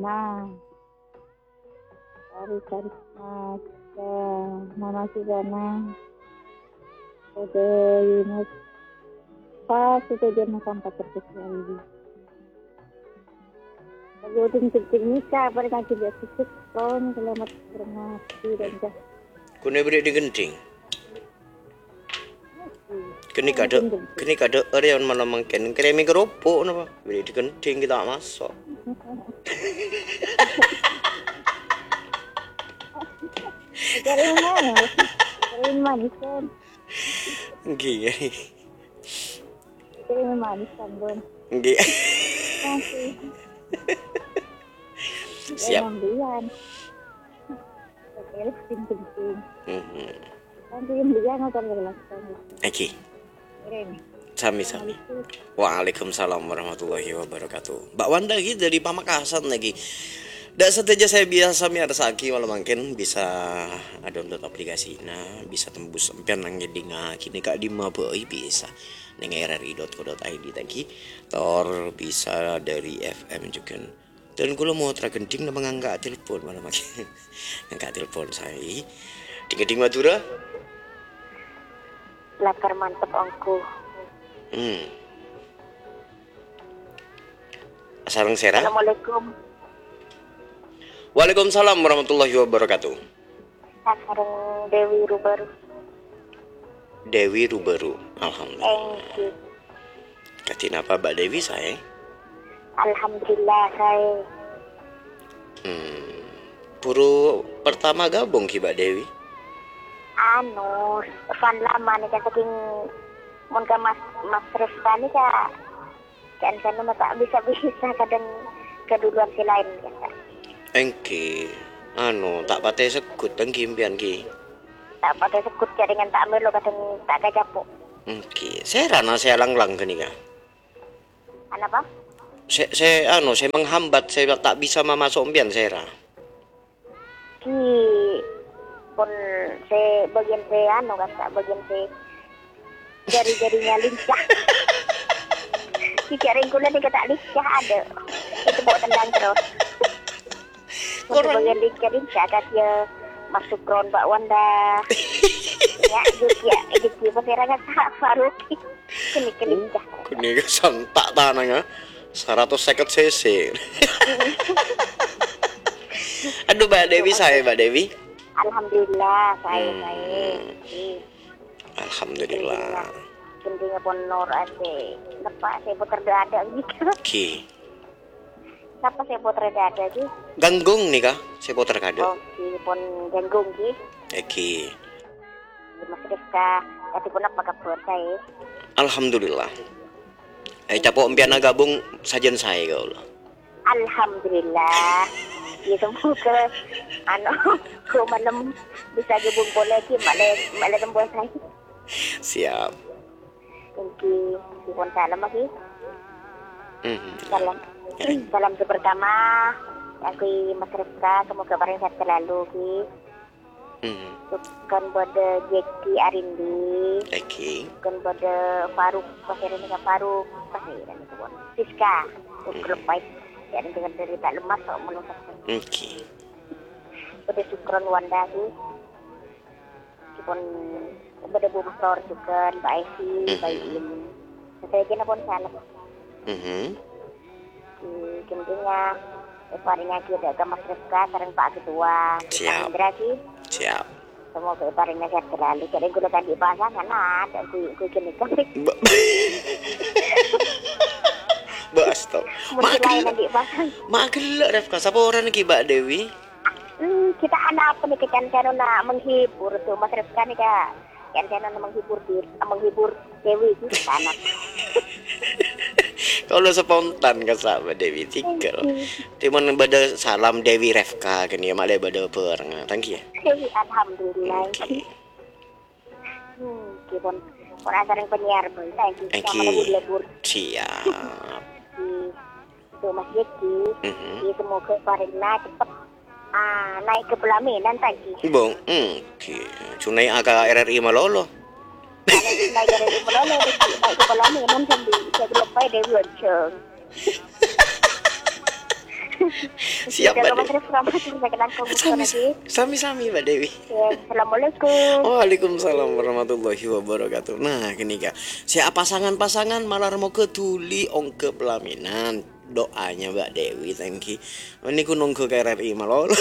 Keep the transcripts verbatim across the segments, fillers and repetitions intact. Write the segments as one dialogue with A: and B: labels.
A: Nah, dari Karisma ke Mama Suzana, ke Yunus, pas itu dia makan empat terkecil ini. Kalau udah penting nikah, pada nanti dia susut, tahun selamat bermati dan jah.
B: Kune beri di genting. Kini kada, kini kada area yang mana mungkin kremi keropok napa beri di genting kita masuk.
A: Cari mana? Cari manis kan?
B: Gini.
A: Cari manis kan bon?
B: Gini.
A: Masih.
B: Siap.
A: Ambilan. Oke, penting-penting.
B: Mhm.
A: Nanti yang dia nonton langsung.
B: Oke.
A: Keren.
B: Sami-sami. Waalaikumsalam warahmatullahi wabarakatuh. Mbak Wanda lagi dari Pamekasan lagi. Dak saja saya biasa mi ada saki malah mungkin bisa download aplikasi nah bisa tembus sampean nang ngedinga kini kak di maboi bisa nang r r i dot co dot i d tadi tor bisa dari F M juga dan kalau mau tragending nama ngangkat telepon malah makin ngangkat telepon saya di Geding Madura
A: Lapar mantep ongku.
B: hmm sarang serah.
A: Assalamualaikum.
B: Waalaikumsalam warahmatullahi wabarakatuh.
A: Sarang Dewi Rubaru.
B: Dewi Rubaru. Alhamdulillah.
A: Engki.
B: Katin apa Mbak Dewi saya?
A: Alhamdulillah saya.
B: Hmm. Puru pertama gabung ki Mbak Dewi.
A: Anu, fan lama nih saking mun ka Mas Mas Resta nih ka kan kan tak bisa bisa kadang keduluan si lain ya.
B: Engki. Anu tak pate sekut tengki impian ki.
A: Tak pakai sekut ya dengan tak melo kadang tak kajapuk.
B: Engki. Saya rana saya lang-lang ke nika.
A: Apa?
B: Saya, saya anu saya menghambat saya tak bisa memasuk impian saya ra.
A: Ki pun se bagian se anu kan tak bagian se jari-jarinya lincah. Si jaring kula nih tak lincah ada. Itu bawa tendang terus. Untuk bagian lincah-lincah kan dia masuk ron Mbak Wanda. Ya, gitu ya, gitu pasiranya tak Faruk. Kini kelincah.
B: Kini santak tanahnya seratus cc. Aduh Mbak Dewi saya Mbak Dewi.
A: Alhamdulillah saya
B: Hmm.
A: saya.
B: Alhamdulillah.
A: Gendingnya pun nor ade. Lepas saya putar dada gitu.
B: Ki.
A: Kenapa saya putar dada gitu?
B: Ganggung nih kah? Saya putar kado.
A: Oh, si pun ganggung gitu.
B: Eki.
A: Mas Rizka, tapi pun apa kabar saya?
B: Alhamdulillah. Eh capok empiana gabung sajen saya kau lah.
A: Alhamdulillah. Ya semoga anu ku malam bisa gabung boleh lagi malah malah tembus saya.
B: Siap.
A: Mungkin sipon salam lagi.
B: Mhm.
A: Salam. Salam pertama aku Mas Rizka, semoga bareng sehat selalu ki.
B: Mhm.
A: Bukan pada Jeki Arindi.
B: Eki.
A: Bukan pada Faruk, pasir ini kan Faruk, pasir ini kan Siska. Untuk lepas, ya dengan dari tak lemas atau menusuk.
B: Eki.
A: Pada Sukron Wanda sih, pun pada Bu Mastor juga, Mbak Esi, Mbak Im. Saya kira pun salah.
B: Mhm.
A: Kemungkinnya, Evarinnya kita ada Mas Rizka, sekarang Pak Ketua, Pak
B: Siap.
A: Indra sih.
B: Siap.
A: Semoga Evarinnya sehat selalu. Jadi gue udah tadi pasangan, ada gue gue kini kami.
B: Mbak. Mbak stop.
A: Mungkin lain nanti pasang.
B: Mak gelak Refka. Siapa orang lagi Mbak Dewi?
A: Hmm, kita anak apa nih kan channel nak menghibur tuh Mas Rizka nih kak. Kan channel menghibur diri, menghibur Dewi itu kita anak.
B: Kalau spontan ke Mbak Dewi tinggal. Timan bada salam Dewi Refka kan ya malah bada perang. Thank you.
A: Dewi alhamdulillah.
B: Oke.
A: Hmm, kita pun asaran penyiar pun. Thank you.
B: Oke.
A: Sama lebur lebur
B: Siap.
A: di tuh Mas Jeki.
B: Mhm.
A: Di semoga Parina cepet ah naik ke pelaminan tadi.
B: Bong, hmm, oke. Cunai agak R R I malolo.
A: Naik dari pelaminan, naik ke pelaminan sambil saya lepai Dewi Wancung.
B: Siap
A: Jaga
B: Mbak
A: Mas
B: Dewi.
A: Rif, selamat perkenalkan kamu
B: Sami
A: lagi.
B: sami-sami Mbak Dewi.
A: Ya, assalamualaikum.
B: Waalaikumsalam warahmatullahi wabarakatuh. Nah, gini Kak. Saya pasangan-pasangan malah mau ketuli ongke pelaminan. Doanya Mbak Dewi, thank you. Ini ku nunggu K R R I malolo.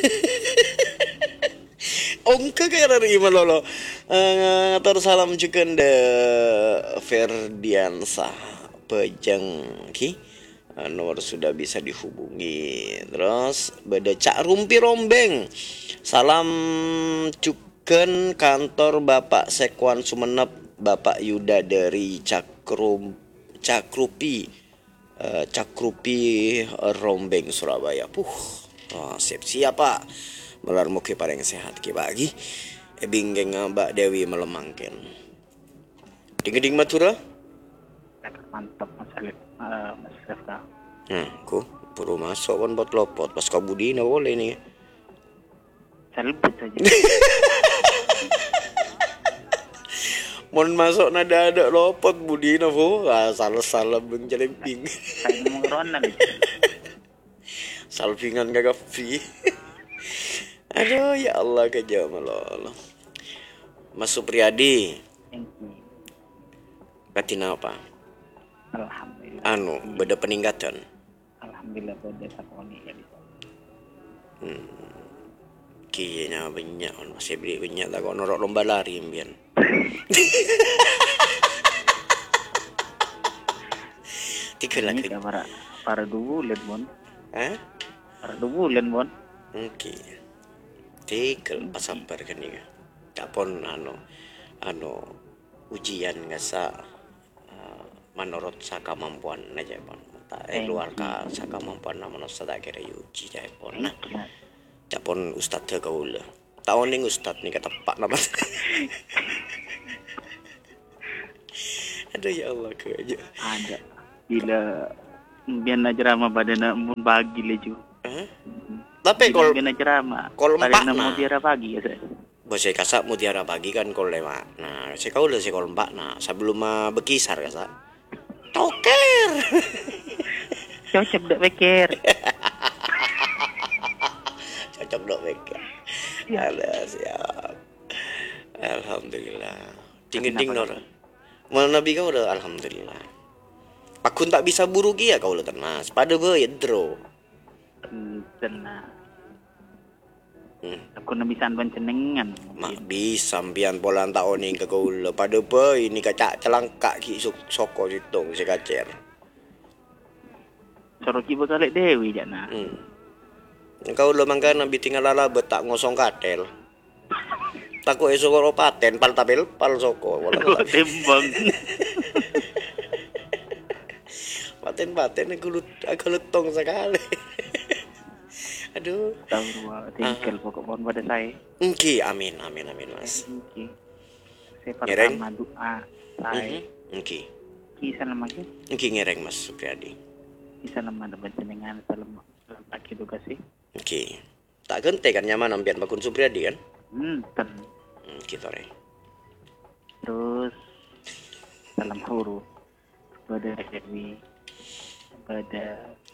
B: Ongke K R R I malolo. Eh, ngatur salam juga de Ferdiansah Pejengki. Eh, nomor sudah bisa dihubungi. Terus beda Cak Rumpi Rombeng. Salam cuken kantor Bapak Sekwan Sumenep, Bapak Yuda dari Cakrum Cakrupi eh, Cakrupi eh, Rombeng Surabaya. Puh. Oh, siap-siap Pak. Melar muki paling sehat ki bagi. Ebinggeng Mbak Dewi melemangken. Ding-ding matura.
C: Mantap Mas Alif, uh, Mas Rifka.
B: Nah, ku perlu masuk kan buat lopot pas kabudi na boleh nih.
C: Saya lebih saja.
B: Mon masuk nada ada lopot budi na po. Ah, salah-salah beng jelemping.
C: Saya mau corona nih.
B: Salvingan kagak free. Aduh ya Allah kejam Allah. Mas Supriyadi,
C: Thank you.
B: katina apa?
C: Alhamdulillah.
B: Anu, beda peningkatan.
C: Alhamdulillah pada takoni ya bisa.
B: Kayaknya banyak on masih beli banyak tak kau norok lomba lari mbian. Tiga
C: Ini
B: lagi.
C: ke para para dua bulan bon.
B: Hah?
C: Para dua bulan bon.
B: Oke. Tiga pas sabar kan ini. Tak pun anu anu ujian nggak sa uh, menurut sa kemampuan aja pon. Tak eh, luar ka sa kemampuan nama no sada kira uji aja pon. Nah, tak pun ustad ke kau lah. Tahun ini ustad nih kata Pak nama. Aduh ya Allah ke aja.
C: Ada. Bila biar ceramah pada nak bagi leju.
B: Hah? Tapi kalau
C: biar ceramah.
B: kol
C: pada
B: empat
C: nak
B: nah.
C: mutiara pagi ya saya.
B: Bos saya kasak mutiara pagi kan kol lima. Nah, saya kau lah saya kol empat nah sebelum uh, bekisar kasak. Toker.
C: Cocok dak pikir.
B: Cocok dok bekir. Ada siap. Alhamdulillah. Ding ding nor. Mana nabi kau udah alhamdulillah. Aku tak bisa buruk ya kau udah tenas. Pada be ya draw.
C: Tenang.
B: Hmm.
C: Aku nak bisa pancenengan.
B: Mak bisa sampian polan tahun ini ke kau udah. Pada be ini kacak celangkak ki sok soko situng si kacer.
C: Soroki bakal Dewi jana.
B: Hmm. Kau udah mangka nabi tinggal lala betak ngosong katel. Takut esok kau paten pal tabel pal soko.
C: Kalau tembang.
B: Paten-paten aku lut aku letong sekali. Aduh.
C: Tahu dua tinggal pokok pohon pada saya.
B: Oke, amin, amin, amin, Mas.
C: Oke. Saya
B: Ngereng?
C: pertama doa saya.
B: Oke,
C: Kisah nama ke?
B: oke ngereng Mas Supriyadi.
C: Kisah nama ada pancenengan salam salam pagi juga sih.
B: Oke, tak gente kan nyaman ambian bakun Supriyadi kan?
C: Hmm, ten.
B: Hmm, gitu re.
C: Terus salam huruf pada Dewi, pada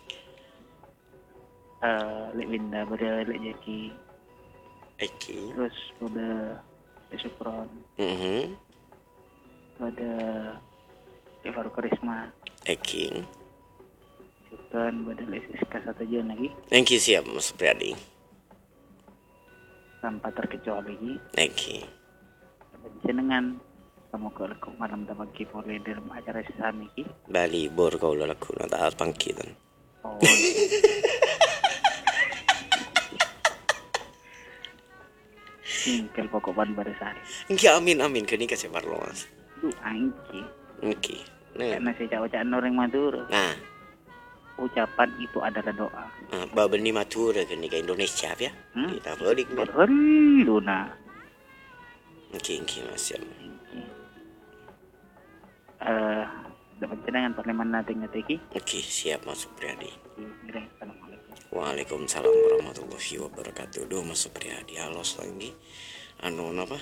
C: eh Lek Winda, pada Lek Jaki,
B: Oke.
C: terus pada Lek Sukron,
B: Mhm.
C: pada Lek Faru Karisma,
B: Oke.
C: juga pada Lek Siska satu jam lagi,
B: Thank you siap Mas Supriyadi.
C: tanpa terkecuali lagi.
B: Oke.
C: Jenengan kamu ke lekuk malam tak pagi boleh dalam acara sesami ki.
B: Bali bor kau lah laku nak taat pangkitan.
C: Oh. Tinggal pokok ban pada sehari.
B: Oke, amin, amin. Kini kasih parlo Mas.
C: Lu angki.
B: Oke. Nah,
C: Karena saya ucapkan orang Madura.
B: nah,
C: Ucapan itu adalah doa.
B: ah, babeni matura kini ke Indonesia ya.
C: Hmm?
B: Kita balik nih.
C: Berheluna.
B: Oke, oke Mas siap.
C: Eh, dapat jenengan parlemen nanti ngeteki.
B: Oke, siap Mas Supriyadi.
C: Assalamualaikum.
B: Waalaikumsalam warahmatullahi wabarakatuh. Duh Mas Supriyadi halos lagi. Anu apa?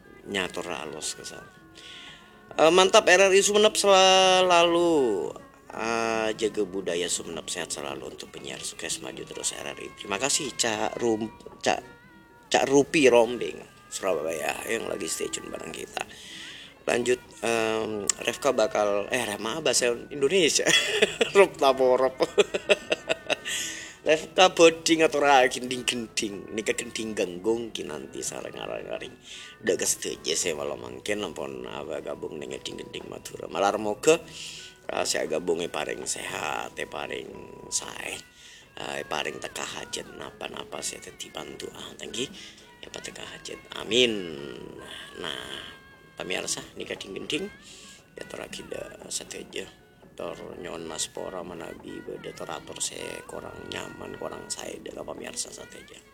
B: Nyator halos kesal. Uh, mantap R R I Sumenep selalu uh, jaga budaya Sumenep, sehat selalu untuk penyiar, sukses maju terus R R I. Terima kasih Cak Rum Cak Cak Rupi Rombeng Surabaya yang lagi stay tune bareng kita. Lanjut, um, Refka bakal eh Rema bahasa Indonesia Rup taborop Refka boding atau ra gending-gending nika gending ganggung kinanti sareng arang-aring dak kesetuju saya malah mangken lampun apa gabung dengan gending-gending Madura malar moga uh, saya gabungi paring sehat teh paring sae uh, paring teka hajat napa-napa saya teh dibantu ah tanggi ya teka hajat amin. Nah pamirsa nika gending ya terakida sateja tor nyon mas pora manabi beda teratur saya kurang nyaman kurang saya dengan pamirsa sateja.